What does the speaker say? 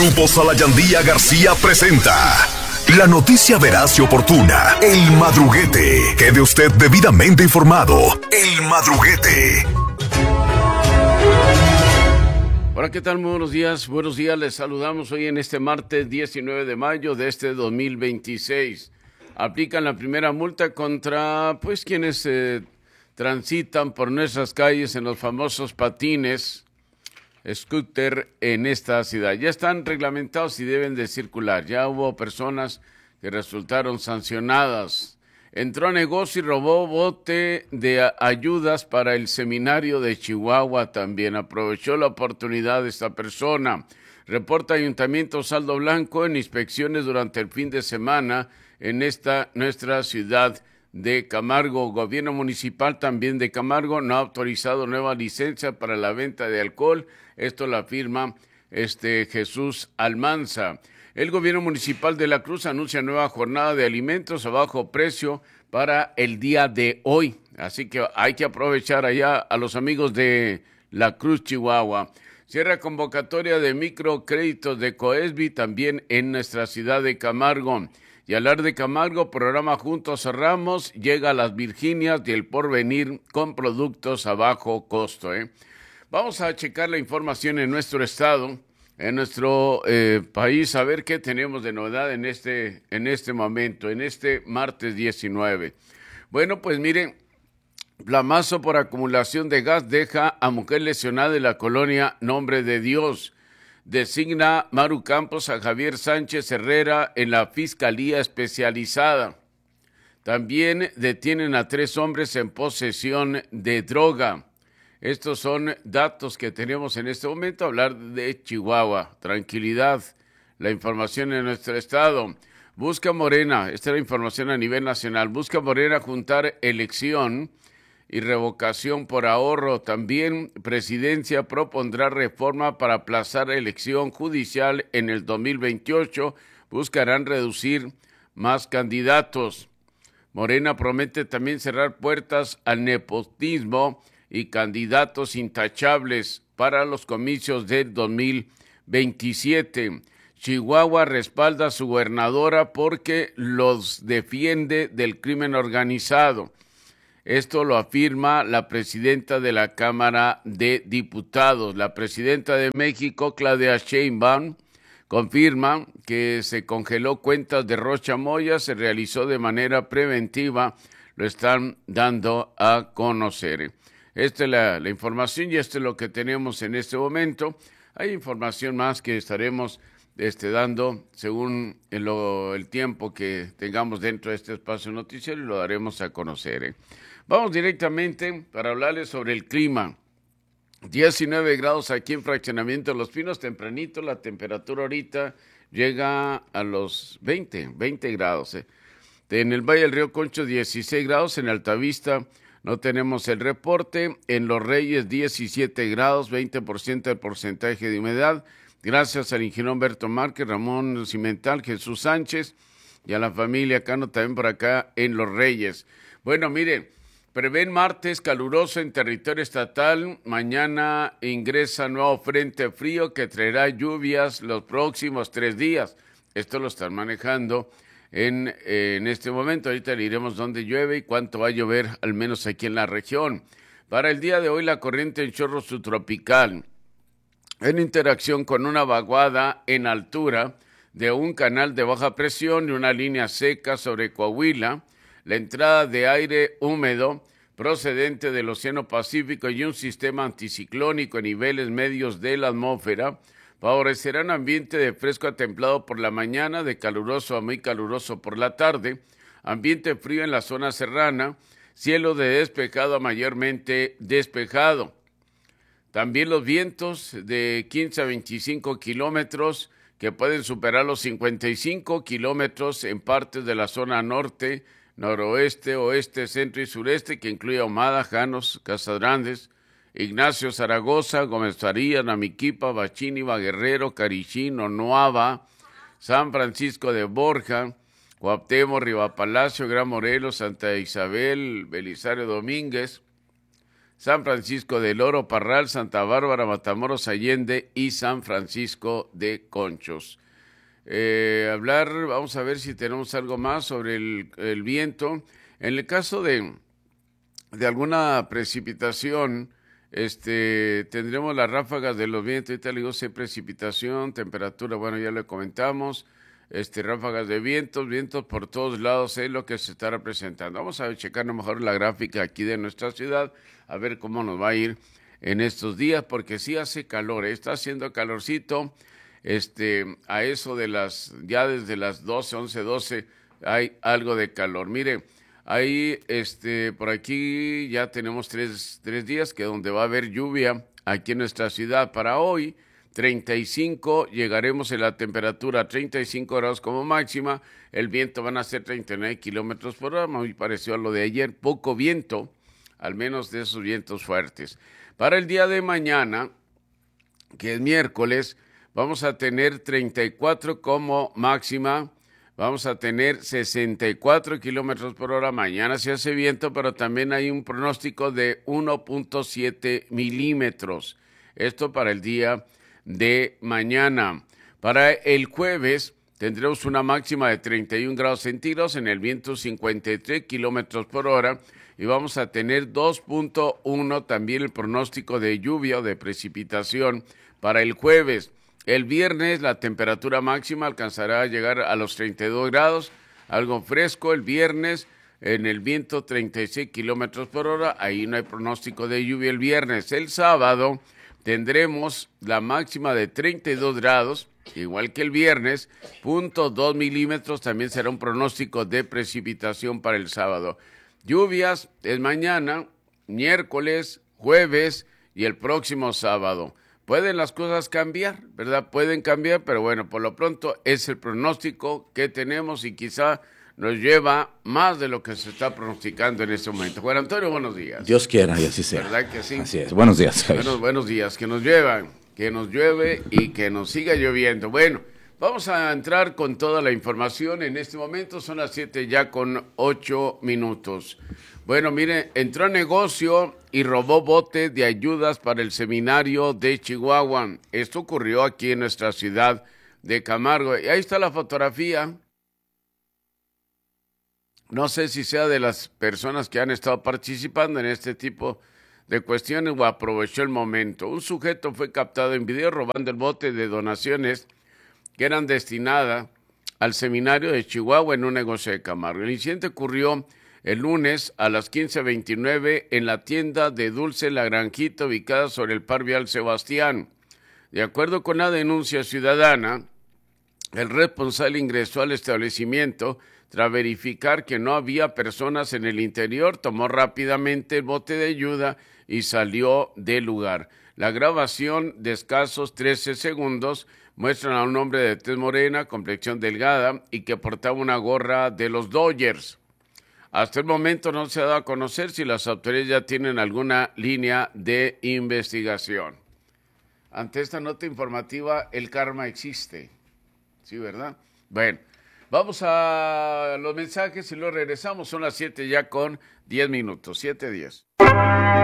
Grupo Salayandía García presenta la noticia veraz y oportuna. El Madruguete. Quede usted debidamente informado. El Madruguete. Hola, ¿qué tal? Muy buenos días. Buenos días, les saludamos hoy en este martes 19 de mayo de este 2026. Aplican la primera multa contra, quienes transitan por nuestras calles en los famosos patines, scooter en esta ciudad. Ya están reglamentados y deben de circular. Ya hubo personas que resultaron sancionadas. Entró a negocio y robó bote de ayudas para el seminario de Chihuahua también. Aprovechó la oportunidad de esta persona. Reporta Ayuntamiento Saldo Blanco en inspecciones durante el fin de semana en nuestra ciudad de Camargo. Gobierno municipal también de Camargo no ha autorizado nueva licencia para la venta de alcohol. Esto lo afirma Jesús Almanza. El gobierno municipal de La Cruz anuncia nueva jornada de alimentos a bajo precio para el día de hoy. Así que hay que aprovechar allá a los amigos de La Cruz, Chihuahua. Cierra convocatoria de microcréditos de Coesbi también en nuestra ciudad de Camargo. Y hablar de Camargo, programa Juntos Cerramos, llega a las Virginias y el Porvenir con productos a bajo costo. Vamos a checar la información en nuestro estado, en nuestro país, a ver qué tenemos de novedad en este momento, en este martes 19. Bueno, pues miren, plamazo por acumulación de gas deja a mujer lesionada en la colonia Nombre de Dios. Designa Maru Campos a Javier Sánchez Herrera en la Fiscalía Especializada. También detienen a 3 hombres en posesión de droga. Estos son datos que tenemos en este momento. Hablar de Chihuahua. Tranquilidad. La información en nuestro estado. Busca Morena. Esta es la información a nivel nacional. Busca Morena juntar elección y revocación por ahorro. También Presidencia propondrá reforma para aplazar elección judicial en el 2028. Buscarán reducir más candidatos. Morena promete también cerrar puertas al nepotismo y candidatos intachables para los comicios del 2027. Chihuahua respalda a su gobernadora porque los defiende del crimen organizado. Esto lo afirma la presidenta de la Cámara de Diputados. La presidenta de México, Claudia Sheinbaum, confirma que se congeló cuentas de Rocha Moya, se realizó de manera preventiva, lo están dando a conocer. Esta es la información y esto es lo que tenemos en este momento. Hay información más que estaremos dando según el tiempo que tengamos dentro de este espacio noticiero y lo daremos a conocer. Vamos directamente para hablarles sobre el clima. 19 grados aquí en Fraccionamiento Los Pinos, tempranito, la temperatura ahorita llega a los 20 grados. En el Valle del Río Concho 16 grados, en Altavista no tenemos el reporte, en Los Reyes 17 grados, 20% el porcentaje de humedad. Gracias al ingeniero Humberto Márquez, Ramón Cimental, Jesús Sánchez y a la familia Cano también por acá en Los Reyes. Bueno, miren, prevén martes caluroso en territorio estatal. Mañana ingresa nuevo frente frío que traerá lluvias los próximos 3 días. Esto lo están manejando en este momento. Ahorita le diremos dónde llueve y cuánto va a llover, al menos aquí en la región. Para el día de hoy, la corriente en chorro subtropical, en interacción con una vaguada en altura de un canal de baja presión y una línea seca sobre Coahuila, la entrada de aire húmedo procedente del Océano Pacífico y un sistema anticiclónico en niveles medios de la atmósfera favorecerán ambiente de fresco a templado por la mañana, de caluroso a muy caluroso por la tarde, ambiente frío en la zona serrana, cielo de despejado a mayormente despejado. También los vientos de 15 a 25 kilómetros que pueden superar los 55 kilómetros en partes de la zona norte, noroeste, oeste, centro y sureste, que incluye Ahumada, Janos, Casagrandes, Ignacio, Zaragoza, Gómez Farías, Namiquipa, Bachíniva, Guerrero, Carichín, Onuaba, San Francisco de Borja, Cuauhtémoc, Rivapalacio, Gran Morelos, Santa Isabel, Belisario Domínguez, San Francisco del Oro, Parral, Santa Bárbara, Matamoros, Allende y San Francisco de Conchos. Vamos a ver si tenemos algo más sobre el viento. En el caso de alguna precipitación, tendremos las ráfagas de los vientos. Ahorita le digo si hay precipitación, temperatura, bueno, ya lo comentamos. Ráfagas de vientos por todos lados es lo que se está representando. Vamos a checar mejor la gráfica aquí de nuestra ciudad, a ver cómo nos va a ir en estos días, porque sí hace calor, está haciendo calorcito, a eso de ya desde las 12, 11, 12 hay algo de calor. Mire, ahí, por aquí ya tenemos tres días que donde va a haber lluvia aquí en nuestra ciudad. Para hoy, 35, llegaremos en la temperatura a 35 grados como máxima, el viento van a ser 39 kilómetros por hora, muy parecido a lo de ayer, poco viento, al menos de esos vientos fuertes. Para el día de mañana, que es miércoles, vamos a tener 34 como máxima, vamos a tener 64 kilómetros por hora, mañana se hace viento, pero también hay un pronóstico de 1.7 milímetros, esto para el día de mañana. Para el jueves tendremos una máxima de 31 grados centígrados, en el viento 53 kilómetros por hora y vamos a tener 2.1 también el pronóstico de lluvia o de precipitación para el jueves. El viernes la temperatura máxima alcanzará a llegar a los 32 grados, algo fresco el viernes, en el viento 36 kilómetros por hora, ahí no hay pronóstico de lluvia el viernes. El sábado tendremos la máxima de 32 grados, igual que el viernes, 0.2 milímetros, también será un pronóstico de precipitación para el sábado. Lluvias es mañana, miércoles, jueves y el próximo sábado. Pueden las cosas cambiar, ¿verdad? Pueden cambiar, pero bueno, por lo pronto es el pronóstico que tenemos y quizá nos lleva más de lo que se está pronosticando en este momento. Juan Antonio, buenos días. Dios quiera y así sea. ¿Verdad que sí? Así es. Buenos días, Javier. Buenos días. Que nos llueve y que nos siga lloviendo. Bueno, vamos a entrar con toda la información. En este momento son las 7 ya con 8 minutos. Bueno, mire, entró a negocio y robó bote de ayudas para el seminario de Chihuahua. Esto ocurrió aquí en nuestra ciudad de Camargo. Y ahí está la fotografía. No sé si sea de las personas que han estado participando en este tipo de cuestiones o aprovechó el momento. Un sujeto fue captado en video robando el bote de donaciones que eran destinadas al seminario de Chihuahua en un negocio de Camargo. El incidente ocurrió el lunes a las 15:29 en la tienda de Dulce La Granjita ubicada sobre el Par Vial Sebastián. De acuerdo con la denuncia ciudadana, el responsable ingresó al establecimiento tras verificar que no había personas en el interior, tomó rápidamente el bote de ayuda y salió del lugar. La grabación de escasos 13 segundos muestra a un hombre de tez morena, complexión delgada y que portaba una gorra de los Dodgers. Hasta el momento no se ha dado a conocer si las autoridades ya tienen alguna línea de investigación. Ante esta nota informativa, el karma existe. Sí, ¿verdad? Bueno. Vamos a los mensajes y luego regresamos. Son las 7 ya con 10 minutos. 7:10.